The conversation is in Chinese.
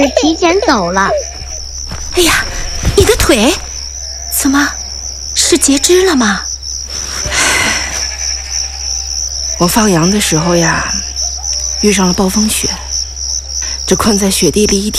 提前走了。 哎呀，你的腿怎么是截肢了吗？ 我放羊的时候呀，遇上了暴风雪，这困在雪地里一天